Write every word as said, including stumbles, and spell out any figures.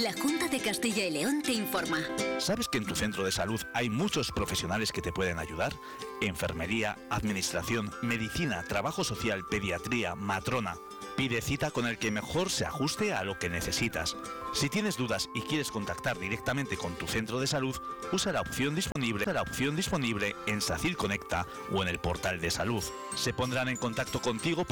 La Junta de Castilla y León te informa. ¿Sabes que en tu centro de salud hay muchos profesionales que te pueden ayudar? Enfermería, administración, medicina, trabajo social, pediatría, matrona. Pide cita con el que mejor se ajuste a lo que necesitas. Si tienes dudas y quieres contactar directamente con tu centro de salud, usa la opción disponible, la opción disponible en SACIR Conecta o en el portal de salud. Se pondrán en contacto contigo para